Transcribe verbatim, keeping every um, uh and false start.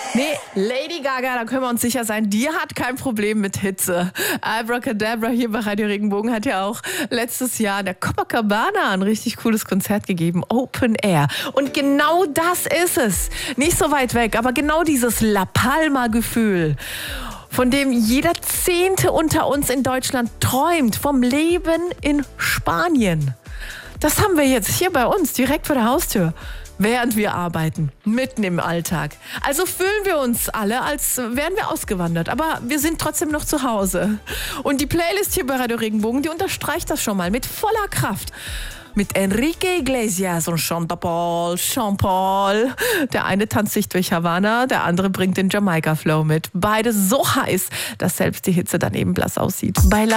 Nee, Lady Gaga, da können wir uns sicher sein, die hat kein Problem mit Hitze. Abracadabra hier bei Radio Regenbogen hat ja auch letztes Jahr in der Copacabana ein richtig cooles Konzert gegeben, Open Air. Und genau das ist es. Nicht so weit weg, aber genau dieses La Palma-Gefühl, von dem jeder Zehnte unter uns in Deutschland träumt, vom Leben in Spanien. Das haben wir jetzt hier bei uns, direkt vor der Haustür. Während wir arbeiten, mitten im Alltag. Also fühlen wir uns alle, als wären wir ausgewandert. Aber wir sind trotzdem noch zu Hause. Und die Playlist hier bei Radio Regenbogen, die unterstreicht das schon mal mit voller Kraft. Mit Enrique Iglesias und Sean Paul, Sean Paul. Der eine tanzt sich durch Havanna, der andere bringt den Jamaika-Flow mit. Beide so heiß, dass selbst die Hitze dann eben blass aussieht. Bei La